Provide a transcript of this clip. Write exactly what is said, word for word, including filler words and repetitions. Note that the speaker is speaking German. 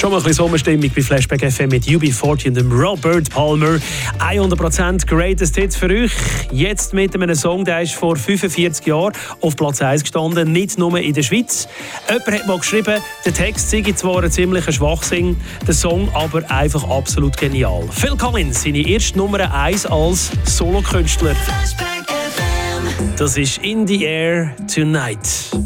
Schon mal ein bisschen Sommerstimmung bei Flashback F M mit U B vierzig und dem Robert Palmer. hundert Prozent Greatest Hits für euch. Jetzt mit einem Song, der ist vor fünfundvierzig Jahren auf Platz eins gestanden, nicht nur in der Schweiz. Jemand hat mal geschrieben, der Text sei zwar ein ziemlicher Schwachsinn, der Song aber einfach absolut genial. Phil Collins, seine erste Nummer eins als Solokünstler. Das ist In the Air Tonight.